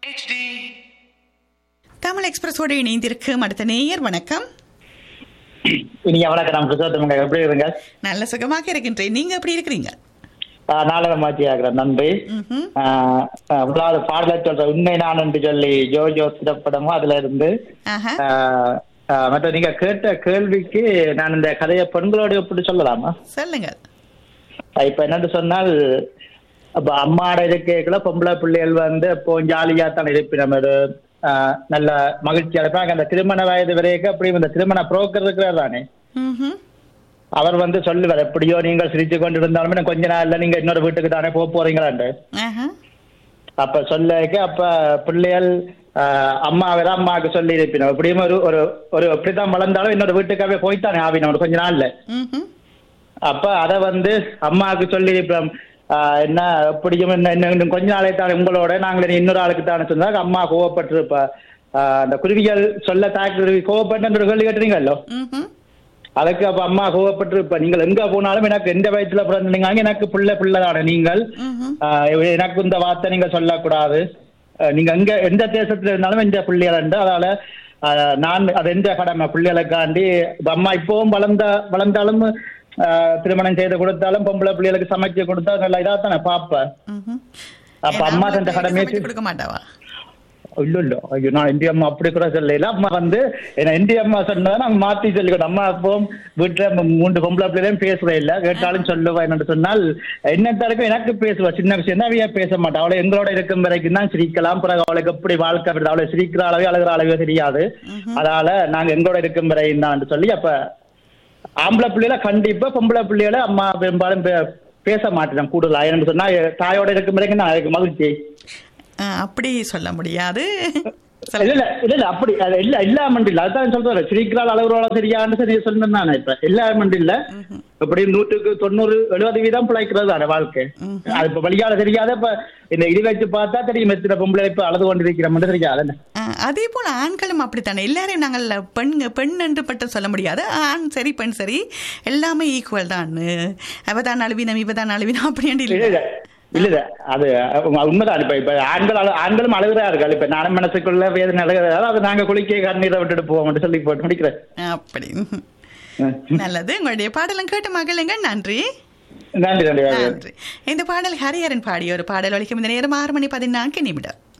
தமிழ் எக்ஸ்பிரஸோடு இணைந்திருக்கும் அடுத்த நேயர் வணக்கம். நீங்க வணக்கம். பிரசோத்தம் எப்படி இருங்க? நல்ல சுகமாக இருக்கின்றேன். நீங்க எப்படி இருக்கிறீங்க? நாடகமாச்சி ஆகிறேன். நன்றி. முதலாவது பாடல சொல்ற உண்மை நான் என்று சொல்லி ஜோஜோ திரைப்படமும் அதுல இருந்து மற்ற நீங்க கேட்ட கேள்விக்கு நான் இந்த கதையை பெண்களோட எப்படி சொல்லலாமா? சொல்லுங்க. இப்ப என்னன்னு சொன்னால், அப்ப அம்மாட இருக்கைக்குள்ள பொம்பளை பிள்ளைகள் வந்து இப்போ ஜாலியா தான் இருப்பினம், நல்ல மகிழ்ச்சியா இருப்பாங்க. அந்த திருமண வயது வரைக்கும் அப்படி இந்த திருமண புரோக்கர் இருக்கிறார் தானே, அவர் வந்து சொல்லுவார், எப்படியோ நீங்கள் சிரிச்சு கொண்டு இருந்தாலுமே கொஞ்ச நாள்ல நீங்க இன்னொரு வீட்டுக்கு தானே போறீங்களாண்டு. அப்ப சொல்லிக்க அப்ப பிள்ளைகள் அம்மாவுக்கு சொல்லி இருப்பினோம், எப்படியும் ஒரு எப்படிதான் வளர்ந்தாலும் இன்னொரு வீட்டுக்காவே போய்த்தானே ஆவினோம் கொஞ்ச நாள்ல. அப்ப அத வந்து அம்மாவுக்கு சொல்லி இருப்போம், என்ன எப்படியும் இன்னும் கொஞ்ச நாளே தானே உங்களோட நாங்களே இன்னொரு ஆளுக்கு தானே சொன்னாங்க. அம்மா கோவப்பட்டிருப்பா, அந்த குருவிகள் சொல்ல தாக்குருவி கோவப்பட்டு கேள்வி கேட்டுறீங்களோ, அதுக்கு அப்ப அம்மா கோவப்பட்டிருப்ப, நீங்கள் எங்க போனாலும் எனக்கு எந்த வயசுல பிறந்தீங்க, எனக்கு பிள்ளைதானே நீங்கள், எனக்கு இந்த வார்த்தை நீங்க சொல்லக்கூடாது, நீங்க எந்த தேசத்துல இருந்தாலும் எந்த பிள்ளைகள், அதனால நான் அது எந்த கடமை பிள்ளைகளுக்காண்டி. அம்மா இப்பவும் வளர்ந்தாலும் திருமணம் செய்து கொடுத்தாலும் பொம்பளை பிள்ளைகளுக்கு சமைச்சு கொடுத்தா நல்லா இதாத்தானே பாப்ப. அப்ப அம்மா சென்ற கடமையை கொடுக்க மாட்டாவா? இல்ல ஐயோ, நான் இந்திய அம்மா அப்படி கூட சொல்லல. அம்மா வந்து என்ன இந்திய அம்மா சொன்னா நாங்க மாத்தி சொல்லிக்கணும். அம்மா அப்பவும் வீட்டுல 3 பொம்பளை பிள்ளையும் பேசுறே இல்ல, கேட்டாலும் சொல்லுவா. என்னன்னு சொன்னால் என்னத்தாருக்கும் எனக்கு பேசுவா, சின்ன விஷயம் தான் அவையா பேச மாட்டா. அவளை எங்களோட இருக்கும் வரைக்கும் தான் சிரிக்கலாம், பிறகு அவளுக்கு எப்படி வாழ்க்கை வருது, அவளை சிரிக்கிற அளவே அழுகிற அளவே தெரியாது. அதனால நாங்க எங்களோட இருக்கும் வரைக்கும் தான் சொல்லி, அப்ப ஆம்பளை பிள்ளைல கண்டிப்பா பொம்பளை பிள்ளைகளை அம்மா பெரும்பாலும் பேச மாட்டேன் கூடுதலா. என்னன்னு சொன்னா தாயோட இருக்கும் வரைக்கும் தான் எனக்கு மகிழ்ச்சி. அப்படி சொல்ல முடியாது. இல்ல இல்ல அப்படி இல்ல இல்லாம இல்ல, அதுதான் சொல்றேன். சிரிக்கிறாள் அளவுறோளம் சரியான்னு சரி சொன்னேன் நான். இப்ப இல்லாம இல்ல, இப்படி 100க்கு 90-70% பிழைக்கிறது தானே வாழ்க்கை. அது இப்ப வழியால தெரியாத. இப்ப இந்த இது வச்சு பார்த்தா தெரியும் எத்தனை பொம்பளை இப்ப அழுது கொண்டிருக்கிறோம் தெரியாது. அதே போல ஆண்களும் அப்படித்தானே. எல்லாரையும் நாங்கள் பெண் என்று பட்டு சொல்ல முடியாது. ஆண் சரி பெண் சரி எல்லாமே ஈக்குவல் தான். அவதான் அழுவினம் இவதான் அழுவினம் அப்படின்னு இல்லை. இல்ல அது உண்மைதான். இப்ப ஆண்களும் அழுகிறார்கள். இப்ப நானும் மனசுக்குள்ள வேதனை அழுகிறாரு, அது நாங்க குளிக்க கண்ணீரை விட்டுட்டு போவோம் சொல்லி போட்டு முடிக்கிறேன். அப்படி நல்லது. உங்களுடைய பாடலும் கேட்டு மகிழுங்க. நன்றி. நன்றி நன்றி. இந்த பாடல் ஹரிஹரன் பாடிய ஒரு பாடல் ஒலிக்கும். இந்த நேரம் 6:14 நிமிடம்.